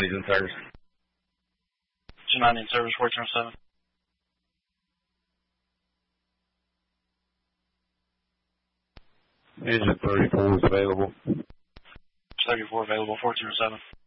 290's in service. 290 in service, 407. Engine 34 is available. 34 available, 1407.